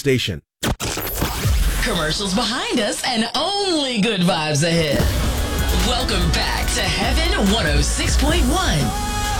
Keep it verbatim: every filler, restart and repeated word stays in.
station. Commercials behind us and only good vibes ahead. Welcome back to Heaven one oh six point one.